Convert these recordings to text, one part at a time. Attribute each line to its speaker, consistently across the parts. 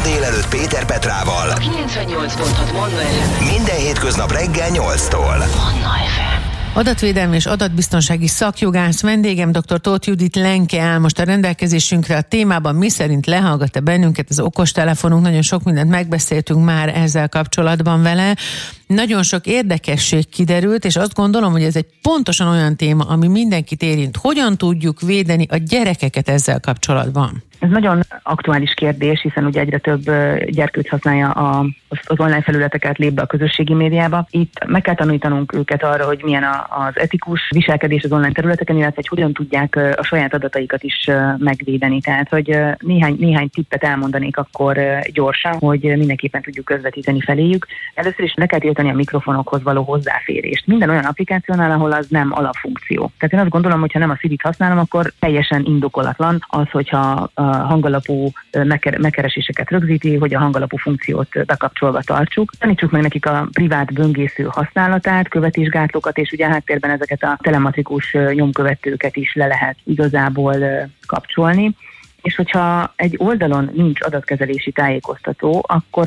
Speaker 1: délelőtt Péter Petrával.
Speaker 2: A 98.6 Manna FM.
Speaker 1: Minden hétköznap reggel 8-tól.
Speaker 2: Manna FM.
Speaker 3: Adatvédelmi és adatbiztonsági szakjogász vendégem dr. Tóth Judit Lenke áll most a rendelkezésünkre a témában, miszerint lehallgat-e bennünket az okostelefonunk. Nagyon sok mindent megbeszéltünk már ezzel kapcsolatban vele. Nagyon sok érdekesség kiderült, és azt gondolom, hogy ez egy pontosan olyan téma, ami mindenkit érint. Hogyan tudjuk védeni a gyerekeket ezzel kapcsolatban?
Speaker 4: Ez nagyon aktuális kérdés, hiszen ugye egyre több gyerkőc használja az online felületeket, lép be a közösségi médiába. Itt meg kell tanítanunk őket arra, hogy milyen az etikus viselkedés az online területeken, illetve hogy hogyan tudják a saját adataikat is megvédeni. Tehát, hogy néhány tippet elmondanék akkor gyorsan, hogy mindenképpen tudjuk közvetíteni feléjük. Először is le kell tiltani a mikrofonokhoz való hozzáférést. Minden olyan applikációnál, ahol az nem alapfunkció. Tehát én azt gondolom, hogy ha nem a Siri-t használom, akkor teljesen indokolatlan az, hogyha hangalapú megkereséseket rögzíti, hogy a hangalapú funkciót bekapcsolva tartsuk. Tanítsuk meg nekik a privát böngésző használatát, követésgátlókat, és ugye háttérben ezeket a telematrikus nyomkövetőket is le lehet igazából kapcsolni. És hogyha egy oldalon nincs adatkezelési tájékoztató, akkor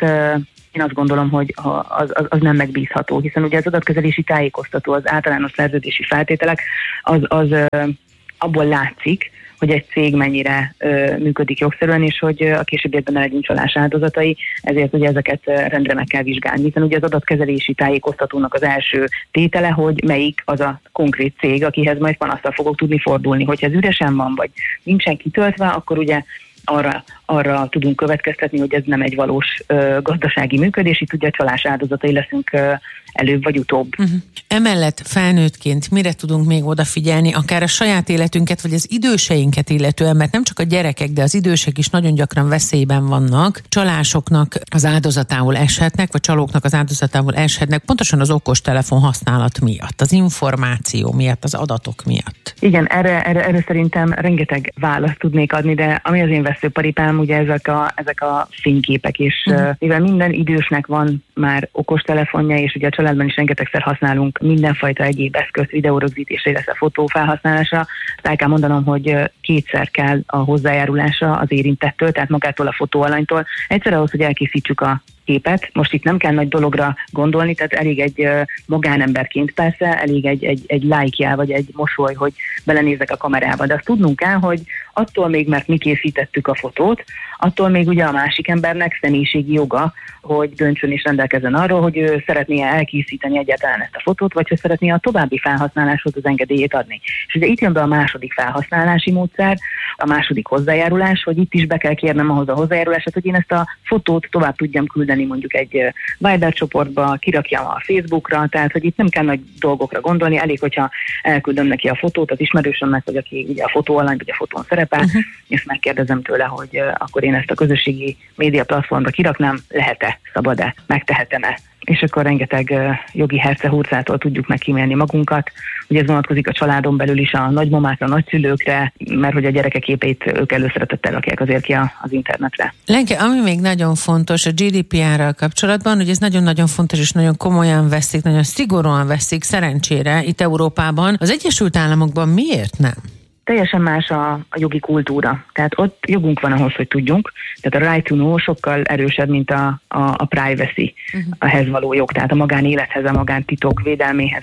Speaker 4: én azt gondolom, hogy az nem megbízható, hiszen ugye az adatkezelési tájékoztató, az általános szerződési feltételek, az abból látszik, hogy egy cég mennyire működik jogszerűen, és hogy a későbbiekben ne legyünk csalás áldozatai, ezért ugye ezeket rendre meg kell vizsgálni. Hiszen ugye az adatkezelési tájékoztatónak az első tétele, hogy melyik az a konkrét cég, akihez majd panasztal fogok tudni fordulni. Hogyha ez üresen van, vagy nincsen kitöltve, akkor ugye arra tudunk következtetni, hogy ez nem egy valós gazdasági működés, itt ugye csalás áldozatai leszünk előbb vagy utóbb.
Speaker 3: Emellett felnőttként mire tudunk még odafigyelni, akár a saját életünket, vagy az időseinket illetően, mert nem csak a gyerekek, de az idősek is nagyon gyakran veszélyben vannak, csalásoknak az áldozatául eshetnek, vagy csalóknak az áldozatául eshetnek, pontosan az okostelefon használat miatt, az információ miatt, az adatok miatt.
Speaker 4: Igen, erre szerintem rengeteg választ tudnék adni, de ami az én veszőparipám, ugye ezek a fényképek, és mivel minden idősnek van már okostelefonja, és ugye a családban is rengetegszer használunk mindenfajta egyéb eszközt, videórögzítésre, illetve fotófelhasználásra, el kell mondanom, hogy kétszer kell a hozzájárulása az érintettől, tehát magától a fotóalanytól. Egyszer ahhoz, hogy elkészítsük a képet. Most itt nem kell nagy dologra gondolni, tehát elég egy magánemberként persze, elég egy like-jel, vagy egy mosoly, hogy belenézzek a kamerába. De azt tudnunk kell, hogy attól még, mert mi készítettük a fotót, attól még ugye a másik embernek személyiségi joga, hogy döntsön és rendelkezzen arról, hogy ő szeretné elkészíteni egyáltalán ezt a fotót, vagy hogy szeretné a további felhasználáshoz az engedélyét adni. És ugye itt jön be a második felhasználási módszer, a második hozzájárulás, hogy itt is be kell kérnem ahhoz a hozzájárulását, hogy én ezt a fotót tovább tudjam küldeni mondjuk egy Viber csoportba, kirakjam a Facebookra, tehát hogy itt nem kell nagy dolgokra gondolni, elég, hogyha elküldöm neki a fotót az ismerősömnek, vagy aki ugye a fotóalany, vagy a fotón szerepel, és megkérdezem tőle, hogy akkor én ezt a közösségi média platformra kiraknám, lehet-e, szabad-e, megtehetem-e. És akkor rengeteg jogi herce-hurcától tudjuk megkímélni magunkat. Ugye ez vonatkozik a családon belül is a nagymamákra, nagyszülőkre, mert hogy a gyerekek képét ők előszeretettel rakják azért ki az internetre.
Speaker 3: Lenke, ami még nagyon fontos a GDPR-ral kapcsolatban, hogy ez nagyon-nagyon fontos és nagyon komolyan veszik, nagyon szigorúan veszik, szerencsére itt Európában. Az Egyesült Államokban miért nem?
Speaker 4: Teljesen más a jogi kultúra. Tehát ott jogunk van ahhoz, hogy tudjunk. Tehát a right to know sokkal erősebb, mint a privacy, ehhez való jog. Tehát a magánélethez, a magántitok védelméhez,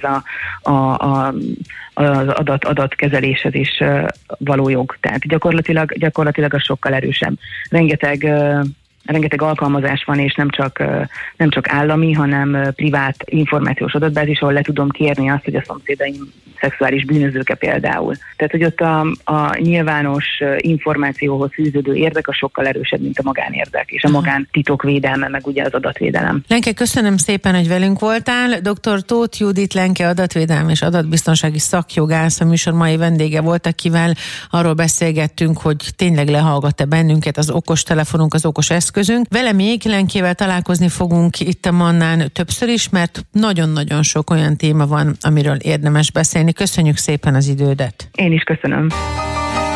Speaker 4: az adatkezeléshez is való jog. Tehát gyakorlatilag az sokkal erősebb. Rengeteg alkalmazás van, és nem csak állami, hanem privát információs adatbázis, ahol le tudom kérni azt, hogy a szomszédaim szexuális bűnözőke például. Tehát, hogy ott a nyilvános információhoz fűződő érdek a sokkal erősebb, mint a magánérdek, és a magántitok védelme, meg ugye az adatvédelem.
Speaker 3: Lenke, köszönöm szépen, hogy velünk voltál. Dr. Tóth Judit Lenke adatvédelmi és adatbiztonsági szakjogász, a műsor mai vendége volt, akivel arról beszélgettünk, hogy tényleg lehallgat-e bennünket az okostelefonunk, az okos eszközünk. Vele még Lenkével találkozni fogunk itt a Mannán többször is, mert nagyon-nagyon sok olyan téma van, amiről érdemes beszélni. Köszönjük szépen az idődet.
Speaker 4: Én is köszönöm.